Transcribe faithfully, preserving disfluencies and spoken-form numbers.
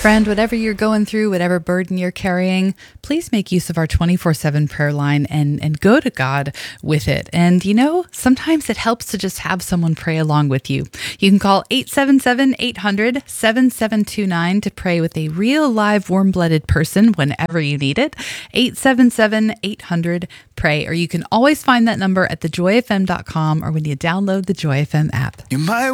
Friend, whatever you're going through, whatever burden you're carrying, please make use of our twenty-four seven prayer line and, and go to God with it. And, you know, sometimes it helps to just have someone pray along with you. You can call eight seven seven, eight hundred, seven seven two nine to pray with a real, live, warm-blooded person whenever you need it. eight seven seven, eight hundred, pray. Or you can always find that number at the joy f m dot com or when you download the Joy F M app. You might